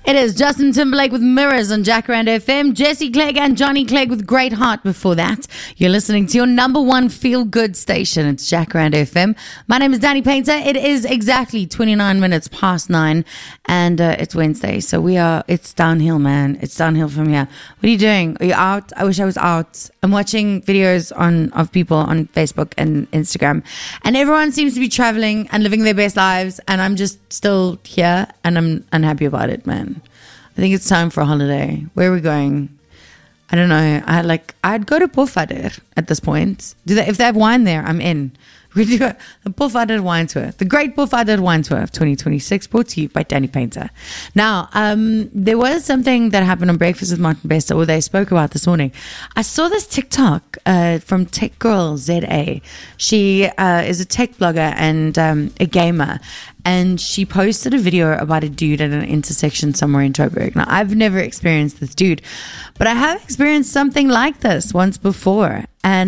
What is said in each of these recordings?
It is Justin Timberlake with Mirrors on Jacaranda FM. Jesse Clegg and Johnny Clegg with Great Heart before that. You're listening to your number one feel-good station. It's Jacaranda FM. My name is Danny Painter. It is exactly 29 minutes past 9 and it's Wednesday. So it's downhill, man. It's downhill from here. What are you doing? Are you out? I wish I was out. I'm watching videos of people on Facebook and Instagram and everyone seems to be traveling and living their best lives and I'm just still here and I'm unhappy about it, man. I think it's time for a holiday. Where are we going? I don't know. I'd go to Pofadder at this point. If they have wine there, I'm in. We're going to go the Pofadder wine tour. The Great Pofadder wine tour of 2026, brought to you by Danny Painter. Now, there was something that happened on Breakfast with Martin Bester, or they spoke about this morning. I saw this TikTok from Tech Girl ZA. She is a tech blogger and a gamer. And she posted a video about a dude at an intersection somewhere in Joburg. Now, I've never experienced this dude, but I have experienced something like this once before.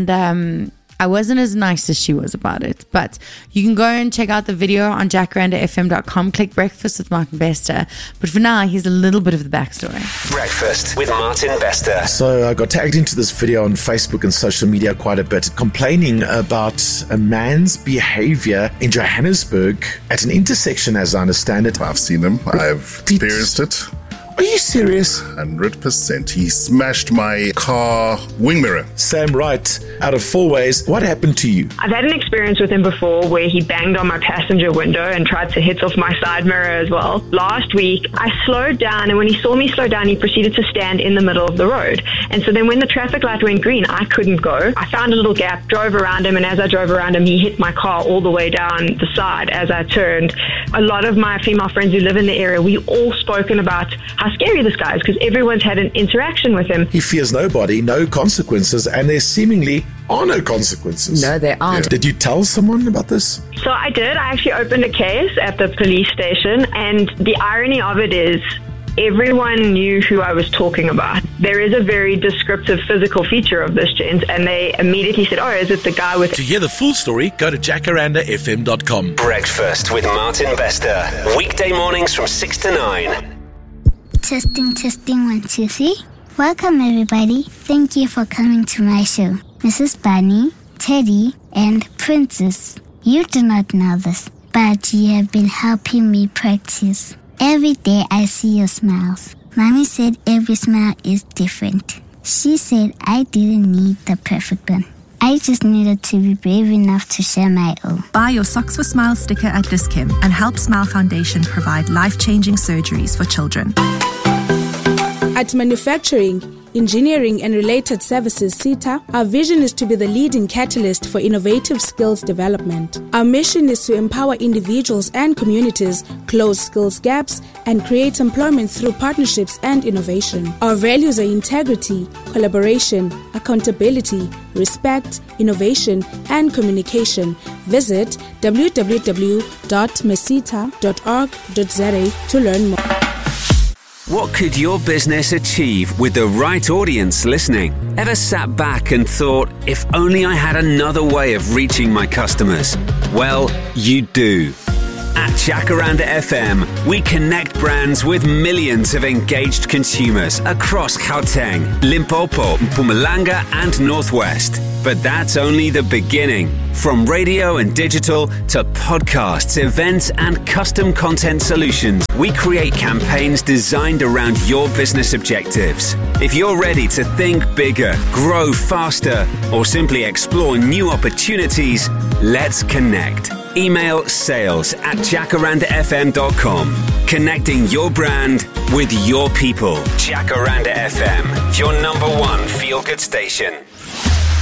And I wasn't as nice as she was about it. But you can go and check out the video on jacarandafm.com. Click Breakfast with Martin Bester. But for now, here's a little bit of the backstory. Breakfast with Martin Bester. So I got tagged into this video on Facebook and social media quite a bit, complaining about a man's behavior in Johannesburg at an intersection, as I understand it. I've seen him. I've experienced it. Are you serious? 100%. He smashed my car wing mirror. Sam Wright, out of four ways, what happened to you? I've had an experience with him before where he banged on my passenger window and tried to hit off my side mirror as well. Last week, I slowed down, and when he saw me slow down, he proceeded to stand in the middle of the road. And so then when the traffic light went green, I couldn't go. I found a little gap, drove around him, and as I drove around him, he hit my car all the way down the side as I turned. A lot of my female friends who live in the area, we all spoken about how scary this guy is because everyone's had an interaction with him. He fears nobody, no consequences, and there seemingly are no consequences. No, there aren't. Yeah. Did you tell someone about this? So I did. I actually opened a case at the police station, and the irony of it is everyone knew who I was talking about. There is a very descriptive physical feature of this gent, and they immediately said, oh, is it the guy with... To hear the full story, go to jacarandafm.com. Breakfast with Martin Bester. Weekday mornings from 6 to 9. Testing, 1, 2, 3. Welcome, everybody. Thank you for coming to my show. Mrs. Bunny, Teddy, and Princess. You do not know this, but you have been helping me practice. Every day I see your smiles. Mommy said every smile is different. She said I didn't need the perfect one. I just needed to be brave enough to share my own. Buy your Socks for Smile sticker at Dis-Chem and help Smile Foundation provide life-changing surgeries for children. At Manufacturing, Engineering and Related Services SETA, our vision is to be the leading catalyst for innovative skills development. Our mission is to empower individuals and communities, close skills gaps, and create employment through partnerships and innovation. Our values are integrity, collaboration, accountability, respect, innovation, and communication. Visit www.mesita.org.za to learn more. What could your business achieve with the right audience listening? Ever sat back and thought, if only I had another way of reaching my customers? Well, you do. At Jacaranda FM, we connect brands with millions of engaged consumers across Gauteng, Limpopo, Mpumalanga, and Northwest. But that's only the beginning. From radio and digital to podcasts, events, and custom content solutions, we create campaigns designed around your business objectives. If you're ready to think bigger, grow faster, or simply explore new opportunities, let's connect. Email sales@jacarandafm.com. Connecting your brand with your people. Jacaranda FM, your number one feel-good station.